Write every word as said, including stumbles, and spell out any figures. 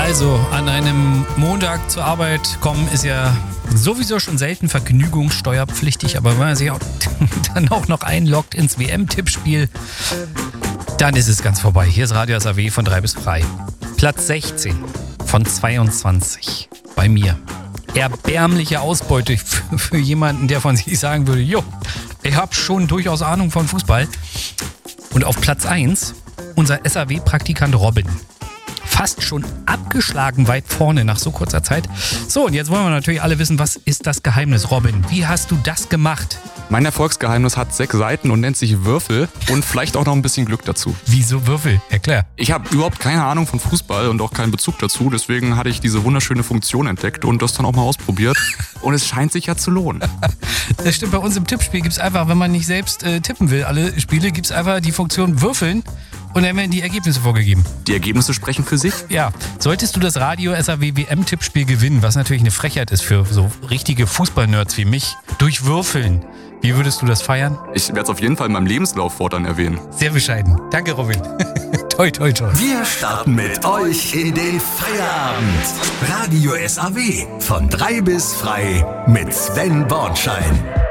Also, an einem Montag zur Arbeit kommen ist ja sowieso schon selten vergnügungssteuerpflichtig, aber wenn man sich auch dann auch noch einloggt ins W M-Tippspiel, dann ist es ganz vorbei. Hier ist Radio S A W von drei bis frei. Platz sechzehn von zweiundzwanzig bei mir. Erbärmliche Ausbeute für, für jemanden, der von sich sagen würde, jo, ich habe schon durchaus Ahnung von Fußball. Und auf Platz eins unser S A W-Praktikant Robin. Fast schon abgeschlagen weit vorne nach so kurzer Zeit. So, und jetzt wollen wir natürlich alle wissen, was ist das Geheimnis, Robin? Wie hast du das gemacht? Mein Erfolgsgeheimnis hat sechs Seiten und nennt sich Würfel und vielleicht auch noch ein bisschen Glück dazu. Wieso Würfel? Erklär. Ich habe überhaupt keine Ahnung von Fußball und auch keinen Bezug dazu, deswegen hatte ich diese wunderschöne Funktion entdeckt und das dann auch mal ausprobiert. Und es scheint sich ja zu lohnen. Das stimmt, bei uns im Tippspiel gibt es einfach, wenn man nicht selbst äh, tippen will, alle Spiele, gibt es einfach die Funktion Würfeln. Und dann werden die Ergebnisse vorgegeben. Die Ergebnisse sprechen für sich? Ja. Solltest du das Radio S A W W M-Tippspiel gewinnen, was natürlich eine Frechheit ist für so richtige Fußballnerds wie mich, durch Würfeln, wie würdest du das feiern? Ich werde es auf jeden Fall in meinem Lebenslauf fortan erwähnen. Sehr bescheiden. Danke, Robin. Toi, toi, toi. Wir starten mit euch in den Feierabend. Radio S A W von drei bis frei mit Sven Bornschein.